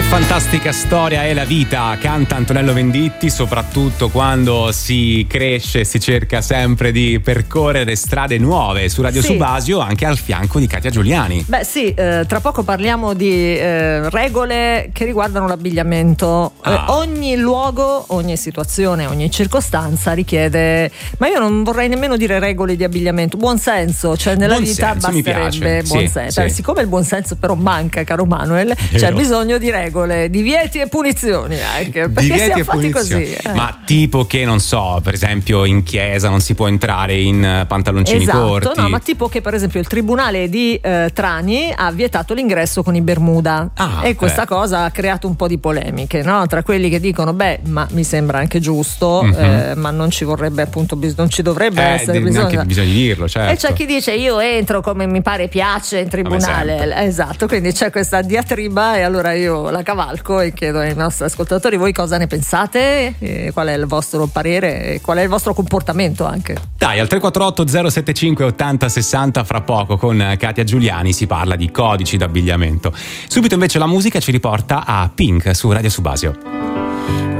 Che fantastica storia è la vita, canta Antonello Venditti, soprattutto quando si cresce, si cerca sempre di percorrere strade nuove su Radio Subasio, anche al fianco di Katia Giuliani. Beh sì, tra poco parliamo di regole che riguardano l'abbigliamento. Ogni luogo, ogni situazione, ogni circostanza richiede, ma io non vorrei nemmeno dire regole di abbigliamento, buon senso, cioè nella vita basterebbe buon senso. Siccome il buon senso però manca, caro Manuel, c'è bisogno di regole, divieti e punizioni anche, perché siamo fatti così. Ma tipo che, non so, per esempio in chiesa non si può entrare in pantaloncini corti. No, ma tipo che per esempio il tribunale di Trani ha vietato l'ingresso con i Bermuda e questa cosa ha creato un po' di polemiche, no? Tra quelli che dicono ma mi sembra anche giusto, ma non ci vorrebbe appunto non ci dovrebbe essere bisogno di dirlo, certo. E c'è chi dice io entro come mi pare piace in tribunale, esatto, quindi c'è questa diatriba e allora io la cavalco e chiedo ai nostri ascoltatori voi cosa ne pensate, qual è il vostro parere e qual è il vostro comportamento anche. Dai, al 348 075 80 60 fra poco con Katia Giuliani si parla di codici d'abbigliamento. Subito invece la musica ci riporta a Pink su Radio Subasio.